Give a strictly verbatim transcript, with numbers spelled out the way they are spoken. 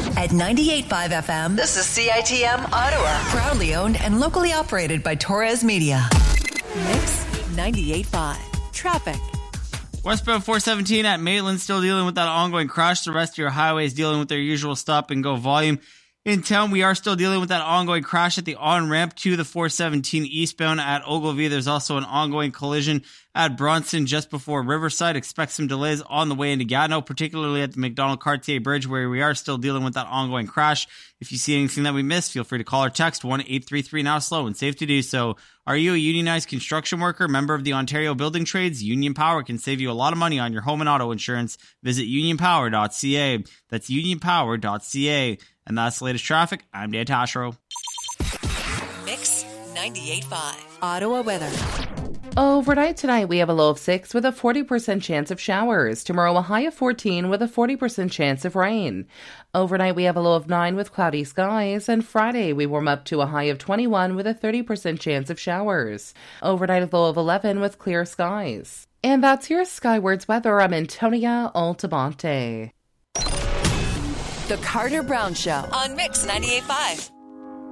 At ninety-eight point five F M, this is C I T M Ottawa. Proudly owned and locally operated by Torres Media. Mix ninety-eight point five. Traffic. Westbound four seventeen at Maitland still dealing with that ongoing crash. The rest of your highways dealing with their usual stop and go volume. In town, we are still dealing with that ongoing crash at the on-ramp to the four seventeen eastbound at Ogilvie. There's also an ongoing collision at Bronson just before Riverside. Expect some delays on the way into Gatineau, particularly at the McDonald-Cartier Bridge, where we are still dealing with that ongoing crash. If you see anything that we missed, feel free to call or text one eight three three now slow and safe to do so. Are you a unionized construction worker, member of the Ontario Building Trades? Union Power can save you a lot of money on your home and auto insurance. Visit union power dot c a. That's union power dot c a. And that's the latest traffic. I'm Dan Tashro. Mix ninety-eight point five. Ottawa weather. Overnight tonight, we have a low of six with a forty percent chance of showers. Tomorrow, a high of fourteen with a forty percent chance of rain. Overnight, we have a low of nine with cloudy skies. And Friday, we warm up to a high of twenty-one with a thirty percent chance of showers. Overnight, a low of eleven with clear skies. And that's your Skywards weather. I'm Antonia Altamonte. The Carter Brown Show on Mix ninety-eight point five.